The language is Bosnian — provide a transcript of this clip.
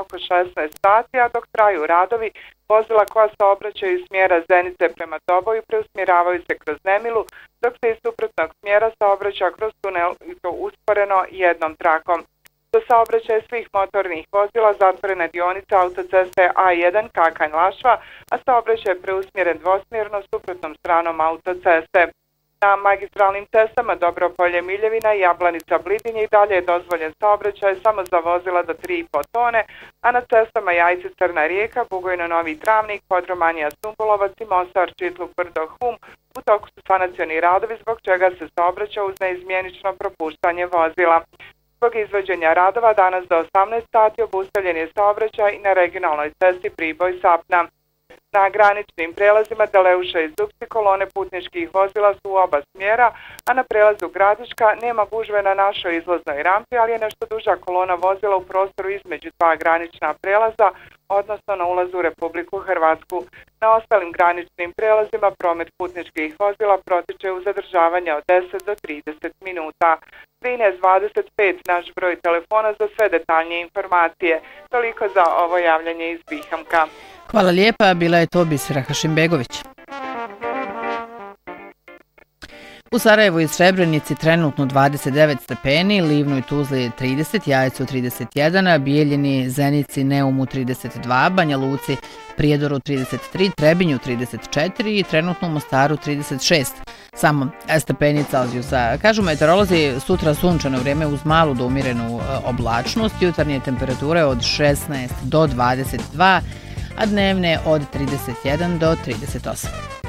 oko 16 sati, a dok traju radovi, vozila koja se obraćaju iz smjera Zenice prema Doboju preusmjeravaju se kroz Nemilu, dok se iz suprotnog smjera saobraća kroz tunel i to usporeno jednom trakom. Za saobraćaj svih motornih vozila zatvorena dionica autoceste A1 Kakanj-Lašva, a saobraćaj je preusmjeren dvosmjerno suprotnom stranom autoceste. Na magistralnim cestama Dobropolje-Miljevina i Jablanica-Blidinje i dalje je dozvoljen saobraćaj samo za vozila do 3,5 tone, a na cestama Jajce-Crna Rijeka, Bugojno-Novi Travnik, Podromanija-Sumbulovac i Mostar-Čitluk-Brdo-Hum u toku su sanacioni radovi zbog čega se saobraća uz neizmjenično propuštanje vozila. Zbog izvođenja radova danas do 18 sati obustavljen je saobraćaj na regionalnoj cesti Priboj-Sapna. Na graničnim prelazima Deleuša i Zupci kolone putničkih vozila su u oba smjera, a na prelazu Gradiška nema gužve na našoj izlaznoj rampi, ali je nešto duža kolona vozila u prostoru između dva granična prelaza, odnosno na ulazu u Republiku Hrvatsku. Na ostalim graničnim prelazima promet putničkih vozila protiče u zadržavanje od 10 do 30 minuta. 1325 naš broj telefona za sve detaljnije informacije. Toliko za ovo javljanje iz Bihamka. Hvala lijepa, bila je to Bisera Hašimbegović. U Sarajevu i Srebrenici trenutno 29 stepeni, Livnu i Tuzli 30, Jajcu 31, Bijeljini, Zenici, Neumu 32, Banja Luci, Prijedoru 33, Trebinju 34 i trenutno u Mostaru 36. Samo stepeni Celzijusa. Kažu meteorolozi, sutra sunčano vrijeme uz malu do umjerenu oblačnost, jutarnje temperature od 16 do 22, a dnevne od 31 do 38.